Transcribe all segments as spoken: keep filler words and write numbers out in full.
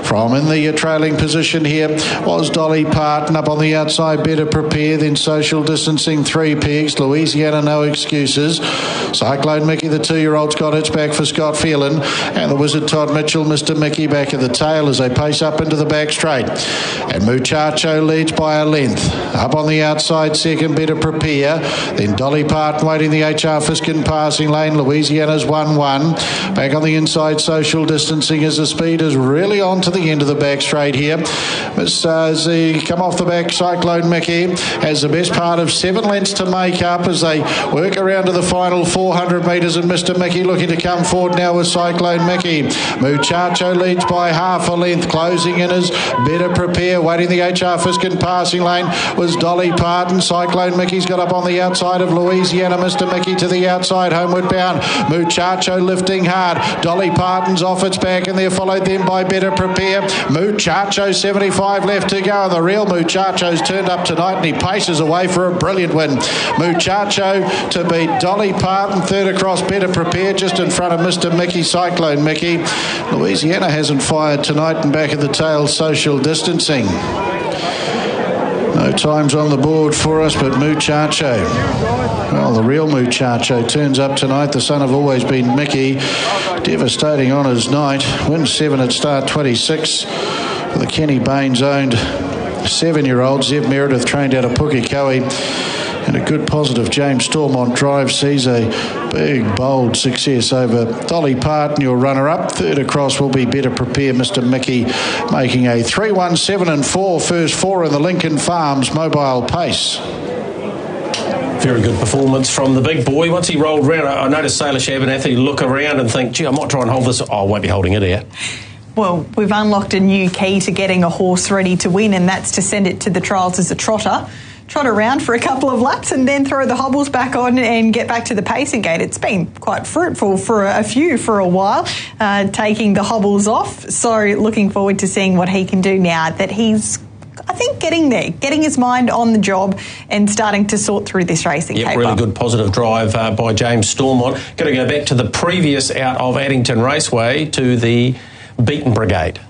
From in the trailing position here was Dolly Parton. Up on the outside, Better Prepare, then Social Distancing, three pegs. Louisiana, No Excuses. Cyclone Mickey, the two-year-old's got its back for Scott Phelan. And the Wizard Todd Mitchell, Mister Mickey, back at the tail as they pace up into the back straight. And Muchacho leads by a length. Up on the outside, second, Better Prepare. Then Dolly Parton waiting the H R Fiskin passing lane. Louisiana's one one. Back on the inside, Social Distancing as the speed is really on to the end of the back straight here. Miss uh, Z come off the back, Cyclone Mickey has the best part of seven lengths to make up as they work around to the final four hundred metres, and Mister Mickey looking to come forward now with Cyclone Mickey. Muchacho leads by half a length. Closing in is Better Prepare. Waiting the H R Fiskin passing lane was Dolly Parton. Cyclone Mickey's got up on the outside of Louisiana. Mister Mickey to the outside, homeward bound. Muchacho lifting hard. Dolly Parton's off its back, and they're followed then by Better Prepare. Muchacho, seventy-five left to go. The real Muchacho's turned up tonight, and he paces away for a brilliant win. Muchacho to beat Dolly Parton. Third across, Better Prepare, just in front of Mister Mickey, Cyclone Mickey. Louisiana hasn't fired tonight, and back at the tail, Social Distancing. No times on the board for us, but Muchacho, well, the real Muchacho turns up tonight. The son of Always Been Mickey, devastating on his night. Wins seven at start twenty-six. The Kenny Baines owned seven-year-old Zev Meredith, trained out of Pukekohe. And a good positive James Stormont drive sees a big, bold success over Dolly Parton, your runner-up. Third across will be Better Prepare, Mister Mickey, making a three one seven and four, first four in the Lincoln Farms Mobile Pace. Very good performance from the big boy. Once he rolled round, I noticed Salish Abernathy look around and think, gee, I might try and hold this. Oh, I won't be holding it out. Well, we've unlocked a new key to getting a horse ready to win, and that's to send it to the trials as a trotter. Trot around for a couple of laps and then throw the hobbles back on and get back to the pacing gate. It's been quite fruitful for a few for a while, uh, taking the hobbles off. So looking forward to seeing what he can do now that he's, I think, getting there, getting his mind on the job and starting to sort through this racing yep, paper. Really good positive drive uh, by James Stormont. Going to go back to the previous out of Addington Raceway to the Beaten Brigade.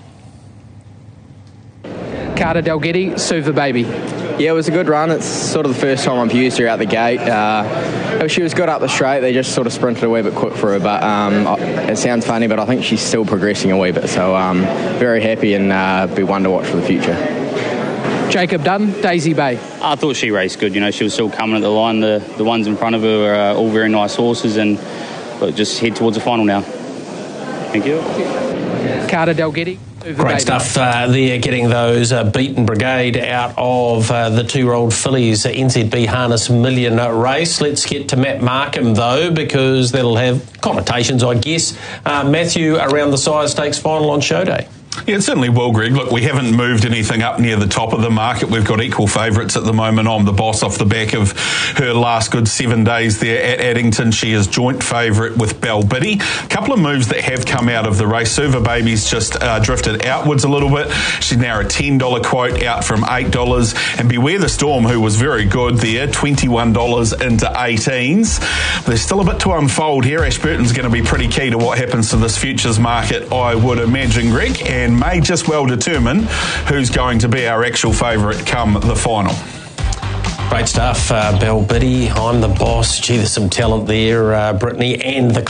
Carter Dalgety, Suva Baby. Yeah, it was a good run. It's sort of the first time I've used her out the gate. Uh, she was good up the straight. They just sort of sprinted a wee bit quick for her. But um, it sounds funny, but I think she's still progressing a wee bit. So um, very happy and uh, be one to watch for the future. Jacob Dunn, Daisy Bay. I thought she raced good. You know, she was still coming at the line. The the ones in front of her were uh, all very nice horses, and but just head towards the final now. Thank you. Carter Dalgety. Great stuff uh, there, getting those uh, Beaten Brigade out of uh, the two-year-old fillies uh, N Z B Harness Million uh, race. Let's get to Matt Markham, though, because that'll have connotations, I guess. Uh, Matthew, around the Sire Stakes final on show day. Yeah, it certainly will, Greg. Look, we haven't moved anything up near the top of the market. We've got equal favourites at the moment on the Boss off the back of her last good seven days there at Addington. She is joint favourite with Bell Biddy. A couple of moves that have come out of the race. Suva Baby's just uh, drifted outwards a little bit. She's now a ten dollar quote out from eight dollars. And Beware the Storm, who was very good there, twenty-one dollars into eighteens. There's still a bit to unfold here. Ashburton's going to be pretty key to what happens to this futures market, I would imagine, Greg, and may just well determine who's going to be our actual favourite come the final. Great stuff, uh, Bell Biddy. I'm the Boss. Gee, there's some talent there, uh, Brittany, and the